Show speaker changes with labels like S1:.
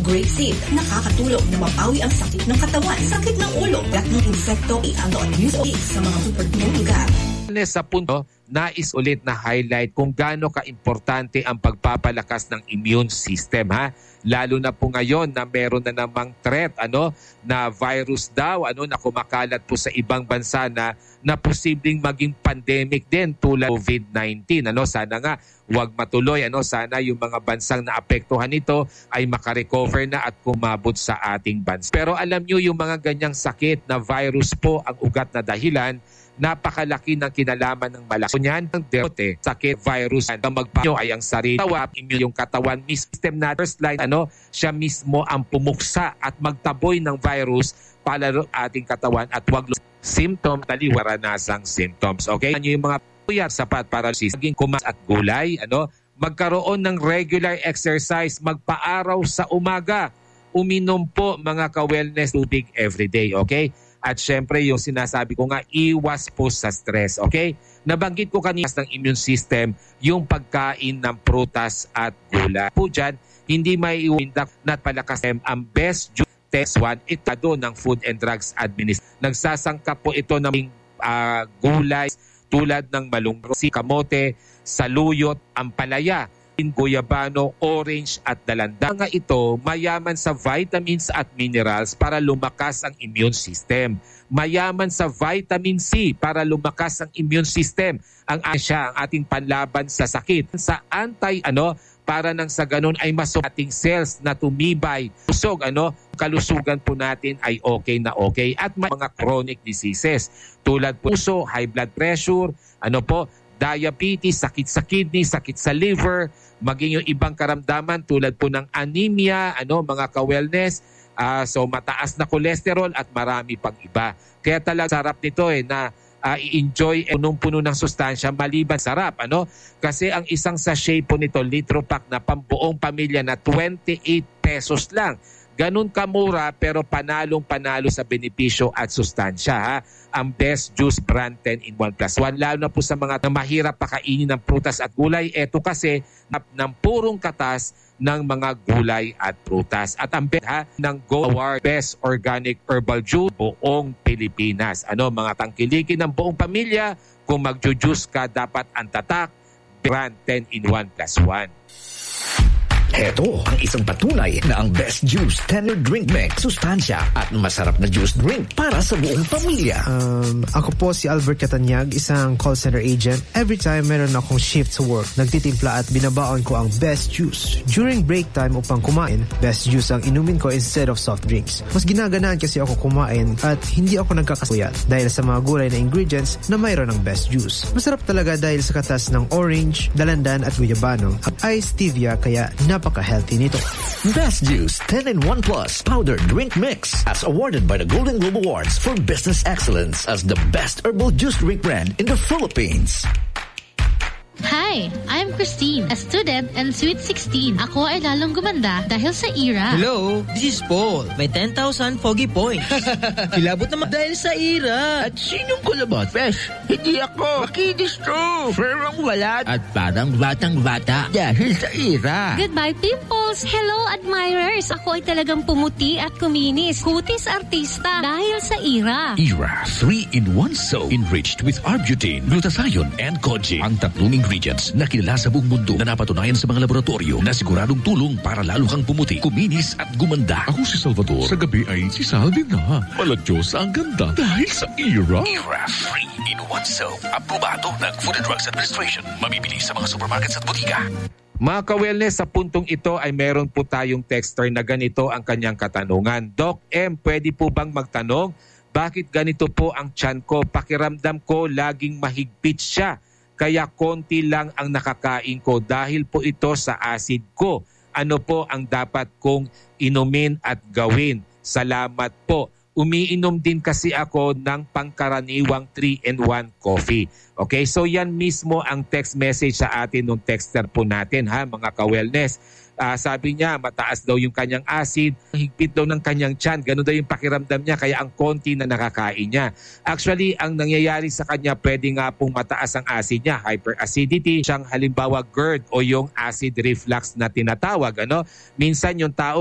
S1: Grape Seed. Nakakatulong na mapawi ang sakit ng katawan, sakit ng ulo, at ng insekto. Ang news sa mga supertulong lugar.
S2: Sa punto, nais ulit na highlight kung gaano ka-importante ang pagpapalakas ng immune system, ha? Lalo na po ngayon na meron na namang threat na virus daw na kumakalat po sa ibang bansa na posibleng maging pandemic din tulad COVID-19. Sana nga huwag matuloy. Sana yung mga bansang naapektuhan nito ay makarecover na at kumabot sa ating bansa. Pero alam nyo, yung mga ganyang sakit na virus po ang ugat na dahilan, napakalaki ng kinalaman ng malakas. Kunyan, ang deote, sakit, virus, na magpanyo ay ang sarili. Yung katawan, system na first line, siya mismo ang pumuksa at magtaboy ng virus para ating katawan at wag symptom, taliwaranasang symptoms. Okay? Ano yung mga puyat sapat para maging kumas at gulay, magkaroon ng regular exercise, magpaaraw sa umaga, uminom po mga ka-wellness tubig everyday. Okay? At syempre, yung sinasabi ko nga, iwas po sa stress, okay? Nabanggit ko kanina ng immune system, yung pagkain ng prutas at gulay. Po dyan, hindi may iwindak na palakas ang best test one, itado ng Food and Drugs Administration. Nagsasangkap po ito ng gulay tulad ng malunggay, kamote, saluyot, ampalaya, guyabano, orange at dalandan. Mga ito mayaman sa vitamins at minerals para lumakas ang immune system. Mayaman sa vitamin C para lumakas ang immune system. Ang ating panlaban sa sakit. Sa para nang sa ganun ay masok ating cells na tumibay. Usog, kalusugan po natin ay okay na okay. At may mga chronic diseases tulad puso, high blood pressure, diabetes, sakit sa kidney, sakit sa liver, maging yung ibang karamdaman tulad po ng anemia, mga ka-wellness, so mataas na cholesterol at marami pang iba. Kaya talaga sarap nito na i-enjoy punong-puno ng sustansya maliban sarap. Kasi ang isang sachet po nito, litro pack na pambuong pamilya na 28 pesos lang. Ganun kamura pero panalong-panalo sa benepisyo at sustansya, ha? Ang Best Juice Brand 10 in 1 plus 1. Lalo na po sa mga na mahirap pakainin ng prutas at gulay. Ito kasi ng purong katas ng mga gulay at prutas. At ang ng Go Award Best Organic Herbal Juice buong Pilipinas. Mga tangkilikin ng buong pamilya, kung magjujuice ka, dapat ang tatak Brand 10 in 1 plus 1.
S3: Heto ang isang patunay na ang Best Juice Tender Drink Mix, sustansya at masarap na juice drink para sa buong pamilya.
S4: Ako po si Albert Catanyag, isang call center agent. Every time meron akong shift sa work, nagtitimpla at binabaon ko ang Best Juice. During break time upang kumain, Best Juice ang inumin ko instead of soft drinks. Mas ginaganaan kasi ako kumain at hindi ako nagkakasuyat dahil sa mga gulay na ingredients na mayroon ng Best Juice. Masarap talaga dahil sa katas ng orange, dalandan at guyabano at iced stevia, kaya napaka-healthy nito.
S3: Best Juice 10 in 1 Plus Powder Drink Mix, as awarded by the Golden Globe Awards for Business Excellence as the best herbal juice drink brand in the Philippines.
S5: Hi, I'm Christine, a student and sweet 16. Ako ay lalong gumanda dahil sa IRA.
S6: Hello, this is Paul. May 10,000 foggy points. Kilabot naman dahil sa IRA.
S7: At sinong kulabot? Fresh, hindi ako. Makinis to. Ferang walat. At parang batang-bata dahil sa IRA.
S5: Goodbye, pimples. Hello, admirers. Ako ay talagang pumuti at kuminis. Kutis artista dahil sa IRA.
S8: IRA 3-in-1 soap enriched with arbutane, glutathione, and kojic. Ang tatlong ingredients na kilala sa buong mundo na napatunayan sa mga laboratorio na siguradong tulong para lalo kang pumuti, kuminis at gumanda.
S9: Ako si Salvador. Sa gabi ay si Salvi na. Maladyosa ang ganda dahil sa IRA.
S8: IRA 3-in-1 soap. Aprobado ng Food and Drugs Administration. Mabibili sa mga supermarkets at butika.
S2: Mga ka-wellness, sa puntong ito ay meron po tayong texter na ganito ang kanyang katanungan. Doc M, pwede po bang magtanong? Bakit ganito po ang tiyan ko? Pakiramdam ko laging mahigpit siya. Kaya konti lang ang nakakain ko dahil po ito sa acid ko. Ano po ang dapat kong inumin at gawin? Salamat po. Umiinom din kasi ako ng pangkaraniwang 3-in-1 coffee. Okay, so yan mismo ang text message sa atin ng texter po natin, ha, mga ka-wellness. Sabi niya, mataas daw yung kanyang acid, higpit daw ng kanyang tiyan, ganun daw yung pakiramdam niya, kaya ang konti na nakakain niya. Actually, ang nangyayari sa kanya, pwede nga pong mataas ang acid niya, hyperacidity, siyang halimbawa GERD o yung acid reflux na tinatawag. Minsan yung tao